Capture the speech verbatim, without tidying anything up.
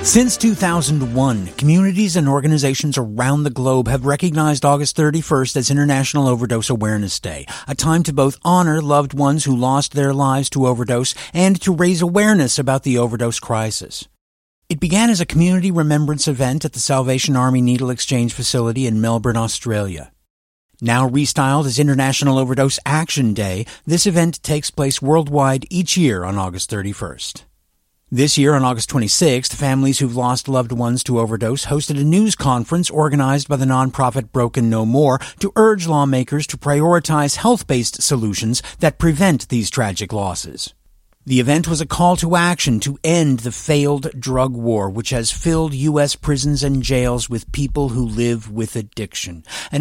Since two thousand one, communities and organizations around the globe have recognized August thirty-first as International Overdose Awareness Day, a time to both honor loved ones who lost their lives to overdose and to raise awareness about the overdose crisis. It began as a community remembrance event at the Salvation Army Needle Exchange facility in Melbourne, Australia. Now restyled as International Overdose Action Day, this event takes place worldwide each year on August thirty-first. This year, on August twenty-sixth, families who've lost loved ones to overdose hosted a news conference organized by the nonprofit Broken No More to urge lawmakers to prioritize health-based solutions that prevent these tragic losses. The event was a call to action to end the failed drug war, which has filled U S prisons and jails with people who live with addiction. An